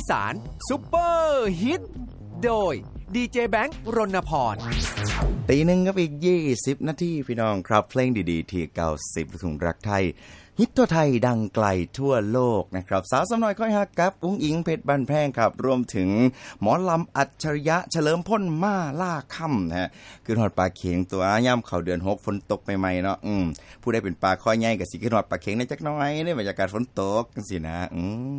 สานซุปเปอร์ฮิตโดยดีเจแบงค์รณพรตีหนึ่งครับอีก20 นาทีพี่น้องครับเพลงดีๆที่90ลูกทุ่งรักไทยฮิตทั่วไทยดังไกลทั่วโลกนะครับสาวสำน้อยค่อยฮักกับอุ้งอิงเพชรบ้านแพงครับรวมถึงหมอลำอัจฉริยะเฉลิมพลมาล่าค่ำนะฮะขึ้นฮอดปลาเข็งตัวย่ำเข้าเดือน6ฝนตกใหม่ๆเนาะผู้ใดเป็นปลาคอใหญ่ก็สิขึ้นฮอดปลาเข็งในจักหน่อยในบรรยากาศฝนตกจังซี่นะ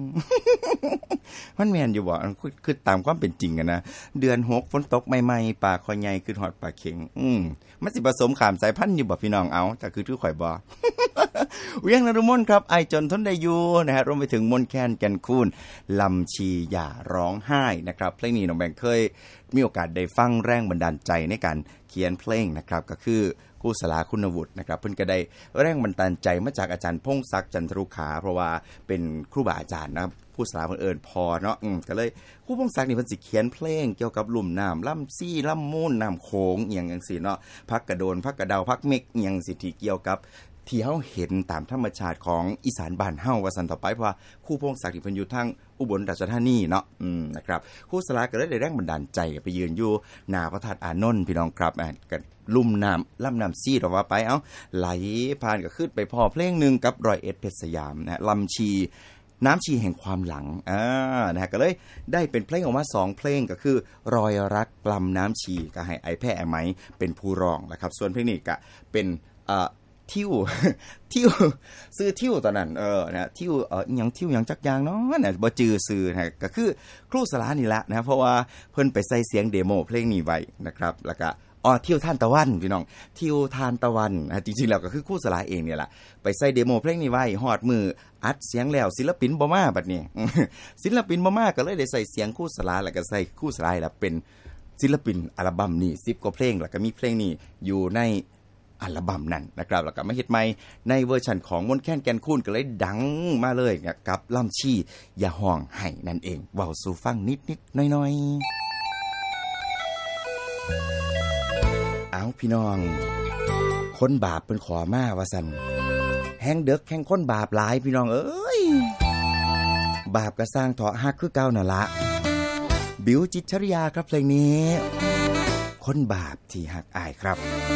มันแม่นอยู่บ่คือตามความเป็นจริงกันนะเดือน6ฝนตกใหม่ๆปลาคอใหญ่ขึ้นฮอดปลาเข็งมันสิผสมข้ามสายพันธุ์อยู่บ่พี่น้องเอาแต่คือข่อยบ่ เวียงนฤมลครับไอจนทนได้อยู่นะฮะรวมไปถึงมนแคนแก่นคูนลำชีอย่าร้องไห้นะครับเพลงนี้น้องแบงค์เคยมีโอกาสได้ฟังแรงบันดาลใจในการเขียนเพลงนะครับก็คือครูสลาคุณวุฒินะครับเพิ่นก็ได้แรงบันดาลใจมาจากอาจารย์พงศักดิ์จันทรุขาเพราะว่าเป็นครูบาอาจารย์นะผู้สลาเพิ่นเอิ้นพอเนาะก็เลยครูพงศักดิ์นี่เพิ่นสิเขียนเพลงเกี่ยวกับลุ่มน้ำลำซี่ลำมูลน้ำโขงอีหยังจังซี่เนาะพักกระโดนพักกระเดาพักเม็กอีหยังสิที่เกี่ยวกับที่เฮาเห็นตามธรรมชาติของอีสานบ้านเฮาว่าซั่นต่อไปเพราะว่าครูพงศักดิ์ที่เพิ่นอยู่ทางอุบลราชธานีเนาะนะครับครูสลาก็เลยได้แรงบันดาลใจไปยืนอยู่หน้าพระธาตุอานนท์พี่น้องครับก็ลุ่มน้ำลำน้ำซี่ว่าไปเอ้าไหลผ่านก็ขึ้นไปพอเพลงนึงกับร้อยเอ็ดเพชรสยามนะลำชีน้ำชีแห่งความหลังนะฮะก็เลยได้เป็นเพลงออกมา2เพลงก็คือรอยรักกลำน้ำชีก็ให้ไอแพ้ไอไหมเป็นผู้ร้องนะครับส่วนเพลงนี้ก็เป็นทิวซื้อทิวตอนนั้นนะทิวหยังทิวหยังจักอย่างเนาะน่ะบ่จื้อซื่อนะก็คือครูสลานี่แหละนะเพราะว่าเพิ่นไปใส่เสียงเดโมเพลงนี้ไว้นะครับแล้วก็ทิวทานตะวันพี่น้องทิวทานตะวันจริงๆแล้วก็คือครูสลาเองเนี่ยแหละไปใส่เดโมเพลงนี้ไว้ฮอดมืออัดเสียงแล้วศิลปินบ่มาบัดนี้ ศิลปินบ่มาก็เลยได้ใส่เสียงครูสลาแล้วก็ใส่ครูสลาแล้วเป็นศิลปินอัลบั้มนี้10กว่าเพลงแล้วก็มีเพลงนี้อยู่ในอัลบั้มนั้นนะครับแล้วก็มาเฮ็ดใหม่ในเวอร์ชันของมนแคนแก่นคูนก็เลยดังมาเลยกับลำชีอย่าห้องให้นั่นเองเว้าสู่ฟังนิดๆน้อยๆเอาพี่น้องคนบาปเพิ่นขอมาว่าซั่นแฮงเด็กแห่งคนบาปหลายพี่น้องเอ้ยบาปก็สร้างเถาะฮักคือเก่านั่นล่ะบิวจิตรชริยาครับเพลงนี้คนบาปที่ฮักอายครับ